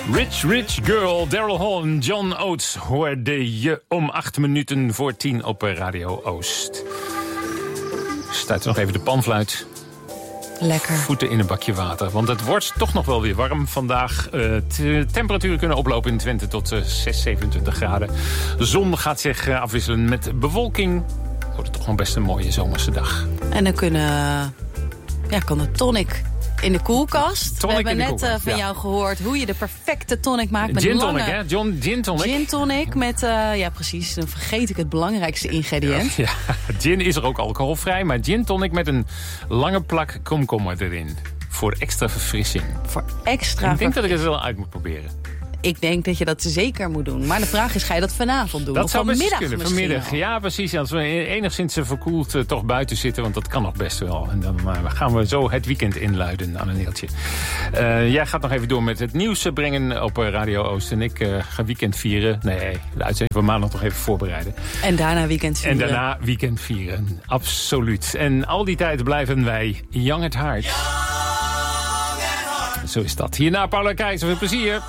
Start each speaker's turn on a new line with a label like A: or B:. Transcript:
A: Rich Rich Girl, Daryl Hall en John Oates hoorde je om 8:08 op Radio Oost. Stuit nog even de panfluit.
B: Lekker.
A: Voeten in een bakje water. Want het wordt toch nog wel weer warm vandaag. Temperaturen kunnen oplopen in Twente tot 6, 27 graden. De zon gaat zich afwisselen met bewolking. Wordt het toch nog best een mooie zomerse dag.
B: En dan kan de tonic in de koelkast. We hebben net van jou gehoord hoe je de perfecte tonic maakt. Met
A: gin tonic, hè? Gin tonic.
B: Gin tonic met, precies, dan vergeet ik het belangrijkste ingrediënt.
A: Ja, gin is er ook alcoholvrij, maar gin tonic met een lange plak komkommer erin. Voor extra verfrissing. Ik denk dat ik het wel uit moet proberen.
B: Ik denk dat je dat zeker moet doen. Maar de vraag is, ga je dat vanavond doen?
A: Dat
B: of
A: zou best
B: vanmiddag
A: kunnen.
B: Vanmiddag,
A: ja, precies. Als we enigszins verkoeld toch buiten zitten, want dat kan nog best wel. En dan gaan we zo het weekend inluiden, Anneeltje. Jij gaat nog even door met het nieuws brengen op Radio Oost. En ik ga weekend vieren. Nee, de uitzending van maandag nog even voorbereiden.
B: En daarna weekend vieren. Absoluut. En al die tijd blijven wij young at heart. Zo is dat. Hierna Paula Keizer. Veel plezier.